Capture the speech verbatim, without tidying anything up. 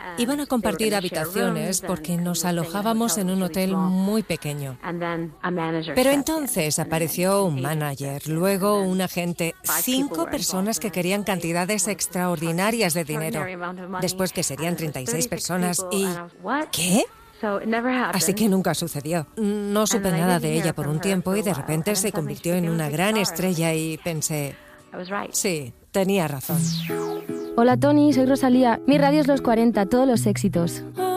Iban a compartir habitaciones porque nos alojábamos en un hotel muy pequeño. Pero entonces apareció un manager, luego un agente, cinco personas que querían cantidades extraordinarias de dinero. Después que serían treinta y seis personas y... ¿Qué? Así que nunca sucedió. No supe nada de ella por un tiempo y de repente se convirtió en una gran estrella y pensé... Sí, tenía razón. Hola Tony, soy Rosalía. Mi radio es los cuarenta, todos los éxitos.